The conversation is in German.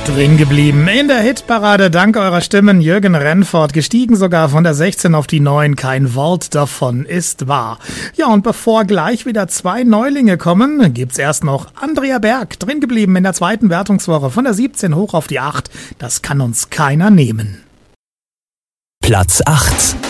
Drin geblieben in der Hitparade, dank eurer Stimmen. Jürgen Rennfort, gestiegen sogar von der 16 auf die 9, kein Wort davon ist wahr. Ja, und bevor gleich wieder 2 Neulinge kommen, gibt's erst noch Andrea Berg, drin geblieben in der 2. Wertungswoche, von der 17 hoch auf die 8. Das kann uns keiner nehmen. Platz 8.